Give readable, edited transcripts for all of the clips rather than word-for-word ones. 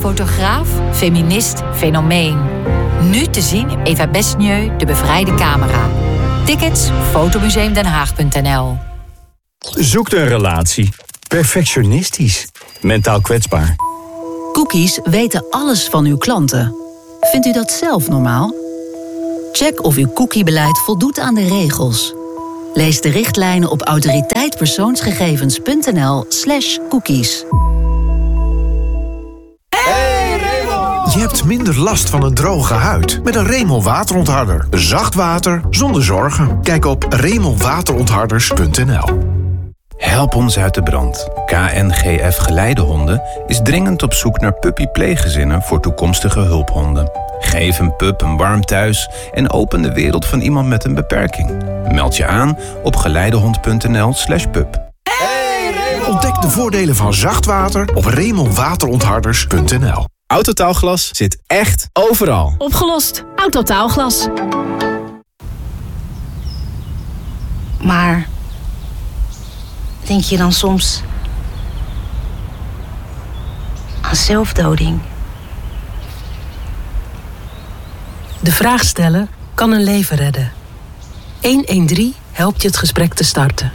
fotograaf, feminist, fenomeen. Nu te zien in Eva Besnieu, De Bevrijde Camera. Tickets, fotomuseumdenhaag.nl. Zoekt een relatie. Perfectionistisch. Mentaal kwetsbaar. Cookies weten alles van uw klanten. Vindt u dat zelf normaal? Check of uw cookiebeleid voldoet aan de regels. Lees de richtlijnen op autoriteitpersoonsgegevens.nl/cookies. Je hebt minder last van een droge huid met een Remel waterontharder. Zacht water zonder zorgen. Kijk op remelwaterontharders.nl. Help ons uit de brand. KNGF Geleidehonden is dringend op zoek naar puppy-pleeggezinnen voor toekomstige hulphonden. Geef een pup een warm thuis en open de wereld van iemand met een beperking. Meld je aan op geleidehond.nl/pup. Ontdek de voordelen van zacht water op remelwaterontharders.nl. Autotaalglas zit echt overal. Opgelost. Autotaalglas. Maar denk je dan soms aan zelfdoding? De vraag stellen kan een leven redden. 113 helpt je het gesprek te starten.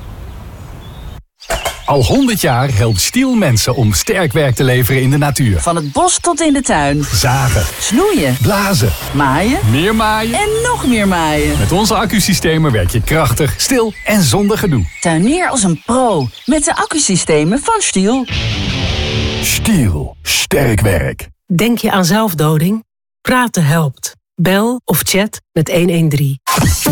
Al 100 jaar helpt Stihl mensen om sterk werk te leveren in de natuur. Van het bos tot in de tuin. Zagen, Snoeien, blazen, maaien, meer maaien en nog meer maaien. Met onze accusystemen werk je krachtig, stil en zonder gedoe. Tuinier als een pro met de accusystemen van Stihl. Stihl, sterk werk. Denk je aan zelfdoding? Praten helpt. Bel of chat met 113.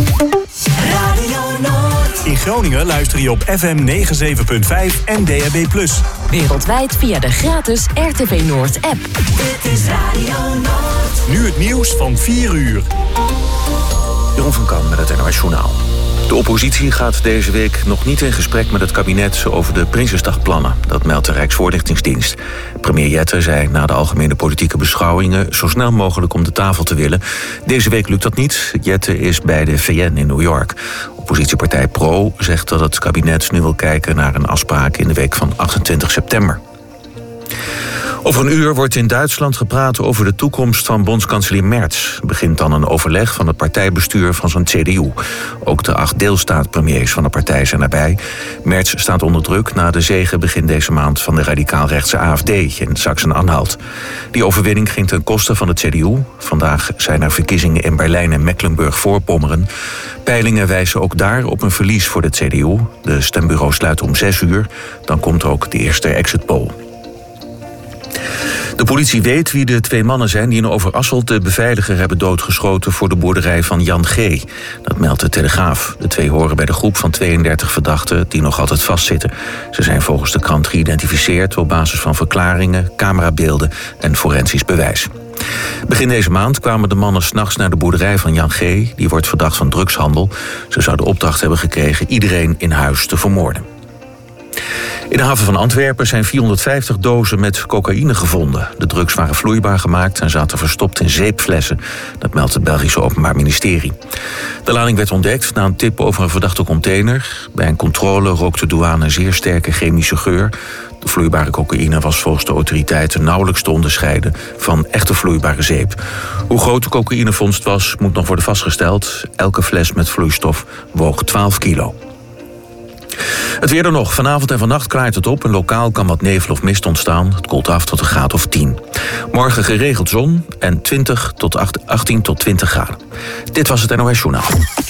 In Groningen luister je op FM 97.5 en DAB+. Wereldwijd via de gratis RTV Noord app. Dit is Radio Noord. Nu het nieuws van 4 uur. Jeroen van Kam met het NOS Journaal. De oppositie gaat deze week nog niet in gesprek met het kabinet over de Prinsjesdagplannen. Dat meldt de Rijksvoorlichtingsdienst. Premier Jette zei na de algemene politieke beschouwingen zo snel mogelijk om de tafel te willen. Deze week lukt dat niet. Jette is bij de VN in New York. Oppositiepartij PRO zegt dat het kabinet nu wil kijken naar een afspraak in de week van 28 september. Over een uur wordt in Duitsland gepraat over de toekomst van bondskanselier Merz. Er begint dan een overleg van het partijbestuur van zijn CDU. Ook de 8 deelstaatpremiers van de partij zijn erbij. Merz staat onder druk na de zege begin deze maand van de radicaal-rechtse AfD in Sachsen-Anhalt. Die overwinning ging ten koste van de CDU. Vandaag zijn er verkiezingen in Berlijn en Mecklenburg-Voorpommeren. Peilingen wijzen ook daar op een verlies voor de CDU. De stembureaus sluiten om 6 uur. Dan komt ook de eerste exit poll. De politie weet wie de 2 mannen zijn die in Overasselt de beveiliger hebben doodgeschoten voor de boerderij van Jan G. Dat meldt de Telegraaf. De 2 horen bij de groep van 32 verdachten die nog altijd vastzitten. Ze zijn volgens de krant geïdentificeerd op basis van verklaringen, camerabeelden en forensisch bewijs. Begin deze maand kwamen de mannen 's nachts naar de boerderij van Jan G. Die wordt verdacht van drugshandel. Ze zouden opdracht hebben gekregen iedereen in huis te vermoorden. In de haven van Antwerpen zijn 450 dozen met cocaïne gevonden. De drugs waren vloeibaar gemaakt en zaten verstopt in zeepflessen. Dat meldt het Belgische Openbaar Ministerie. De lading werd ontdekt na een tip over een verdachte container. Bij een controle rook de douane een zeer sterke chemische geur. De vloeibare cocaïne was volgens de autoriteiten nauwelijks te onderscheiden van echte vloeibare zeep. Hoe groot de cocaïnevondst was, moet nog worden vastgesteld. Elke fles met vloeistof woog 12 kilo. Het weer er nog. Vanavond en vannacht klaart het op en lokaal kan wat nevel of mist ontstaan. Het koelt af tot een graad of 10. Morgen geregeld zon en 18 tot 20 graden. Dit was het NOS Journaal.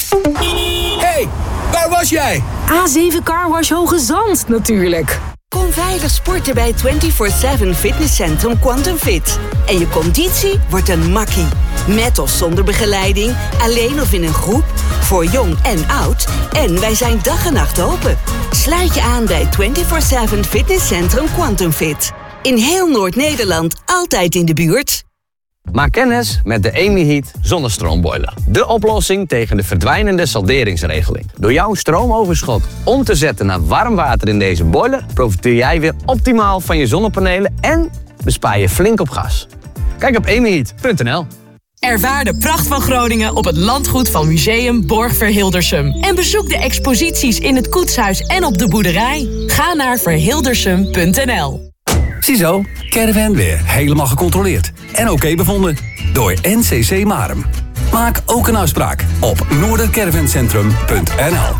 Hey, waar was jij? A7 Carwash Hoge Zand natuurlijk. Kom veilig sporten bij 24/7 fitnesscentrum Quantum Fit. En je conditie wordt een makkie. Met of zonder begeleiding, alleen of in een groep, voor jong en oud. En wij zijn dag en nacht open. Sluit je aan bij 24/7 fitnesscentrum Quantum Fit. In heel Noord-Nederland, altijd in de buurt. Maak kennis met de EmiHeat zonnestromboiler. De oplossing tegen de verdwijnende salderingsregeling. Door jouw stroomoverschot om te zetten naar warm water in deze boiler, profiteer jij weer optimaal van je zonnepanelen en bespaar je flink op gas. Kijk op emiheat.nl. Ervaar de pracht van Groningen op het landgoed van Museum Borgverhildersum. En bezoek de exposities in het koetshuis en op de boerderij. Ga naar verhildersum.nl. Ziezo, caravan weer helemaal gecontroleerd. En oké bevonden. Door NCC Marum. Maak ook een afspraak op noordercaravancentrum.nl.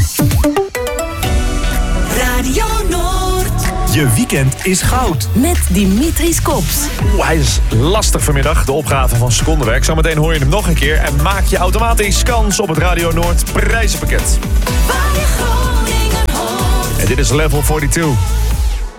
Radio Noord. Je weekend is goud. Met Dimitris Kops. Hij is lastig vanmiddag, de opgave van secondenwerk. Zometeen hoor je hem nog een keer en maak je automatisch kans op het Radio Noord prijzenpakket. En dit is Level 42.